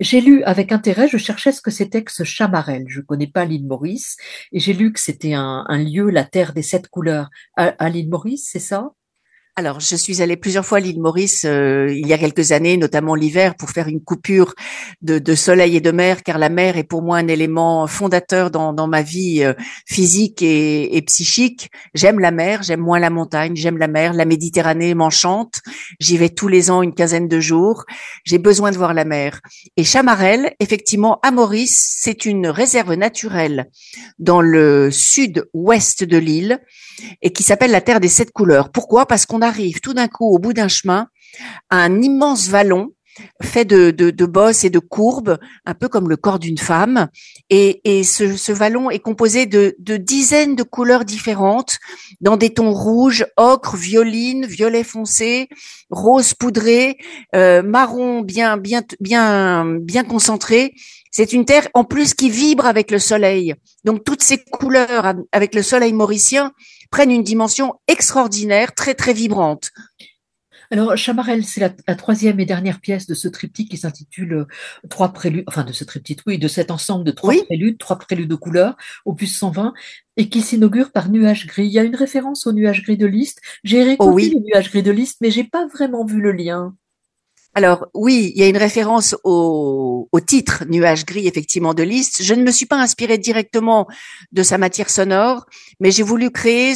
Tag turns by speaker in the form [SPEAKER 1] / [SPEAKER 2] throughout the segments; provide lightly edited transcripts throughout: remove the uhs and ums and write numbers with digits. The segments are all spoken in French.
[SPEAKER 1] J'ai lu avec intérêt, je cherchais ce que c'était que ce Chamarel. Je connais pas l'île Maurice et j'ai lu que c'était un lieu, la terre des sept couleurs. À l'île Maurice, c'est ça?
[SPEAKER 2] Alors, je suis allée plusieurs fois à l'île Maurice il y a quelques années, notamment l'hiver, pour faire une coupure de soleil et de mer, car la mer est pour moi un élément fondateur dans ma vie physique et psychique. J'aime la mer, j'aime moins la montagne, j'aime la mer. La Méditerranée m'enchante. J'y vais tous les ans une quinzaine de jours. J'ai besoin de voir la mer. Et Chamarel, effectivement, à Maurice, c'est une réserve naturelle dans le sud-ouest de l'île et qui s'appelle la Terre des Sept Couleurs. Pourquoi? Parce qu'on arrive tout d'un coup au bout d'un chemin à un immense vallon fait de bosses et de courbes, un peu comme le corps d'une femme. Et ce vallon est composé de dizaines de couleurs différentes, dans des tons rouges, ocre, violine, violet foncé, rose poudré, marron bien concentré. C'est une terre en plus qui vibre avec le soleil. Donc toutes ces couleurs avec le soleil mauricien prennent une dimension extraordinaire, très très vibrante.
[SPEAKER 1] Alors, Chamarel, c'est la troisième et dernière pièce de ce triptyque qui s'intitule Trois préludes, enfin de ce triptyque, oui, de cet ensemble de
[SPEAKER 2] Oui,
[SPEAKER 1] trois préludes de couleurs, opus 120, et qui s'inaugure par Nuages gris. Il y a une référence au nuage gris de Liszt. J'ai
[SPEAKER 2] oh
[SPEAKER 1] réécouté
[SPEAKER 2] oui.
[SPEAKER 1] le nuage gris de Liszt, mais j'ai pas vraiment vu le lien.
[SPEAKER 2] Alors oui, il y a une référence au titre Nuage gris effectivement de Liszt. Je ne me suis pas inspirée directement de sa matière sonore, mais j'ai voulu créer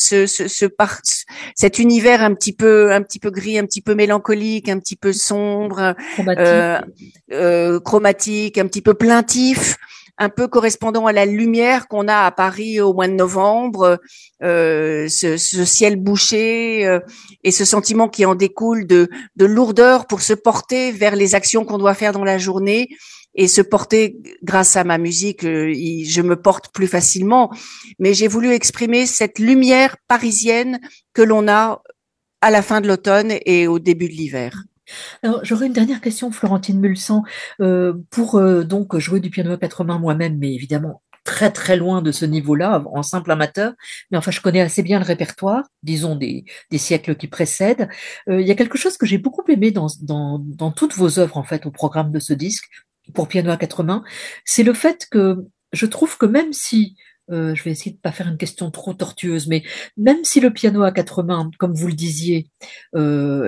[SPEAKER 2] cet univers un petit peu gris, un petit peu mélancolique, un petit peu sombre, euh,
[SPEAKER 1] Chromatique.
[SPEAKER 2] chromatique, un petit peu plaintif, un peu correspondant à la lumière qu'on a à Paris au mois de novembre, ce ciel bouché et ce sentiment qui en découle de lourdeur pour se porter vers les actions qu'on doit faire dans la journée et se porter grâce à ma musique, je me porte plus facilement. Mais j'ai voulu exprimer cette lumière parisienne que l'on a à la fin de l'automne et au début de l'hiver.
[SPEAKER 1] Alors, j'aurais une dernière question, Florentine Mulsan. Pour donc jouer du piano à quatre mains moi-même, mais évidemment très très loin de ce niveau-là, en simple amateur, mais enfin je connais assez bien le répertoire, disons des siècles qui précèdent. Il y a quelque chose que j'ai beaucoup aimé dans toutes vos œuvres, en fait, au programme de ce disque, pour piano à quatre mains, c'est le fait que je trouve que même si, je vais essayer de pas faire une question trop tortueuse, mais même si le piano à quatre mains, comme vous le disiez,